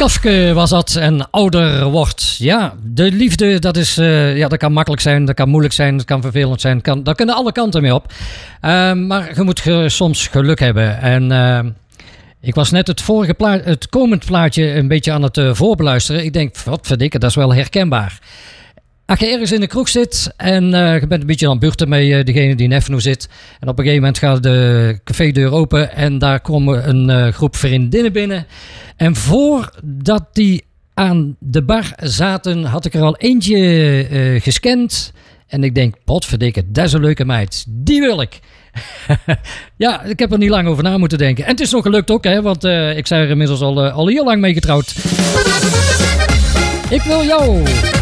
Kafke was dat en ouder wordt. Ja, de liefde, dat kan makkelijk zijn, dat kan moeilijk zijn, dat kan vervelend zijn. Daar kunnen alle kanten mee op. Maar je moet soms geluk hebben. En ik was net het komend plaatje een beetje aan het voorbeluisteren. Ik denk, wat verdikke, dat is wel herkenbaar. Als je ergens in de kroeg zit en je bent een beetje aan het buurten met degene die in Effeno zit. En op een gegeven moment gaat de cafédeur open en daar komen een groep vriendinnen binnen. En voordat die aan de bar zaten, had ik er al eentje gescand. En ik denk, potverdikke, dat is een leuke meid. Die wil ik. Ja, ik heb er niet lang over na moeten denken. En het is nog gelukt ook, hè, want ik zei er inmiddels al heel lang mee getrouwd. Ik wil jou.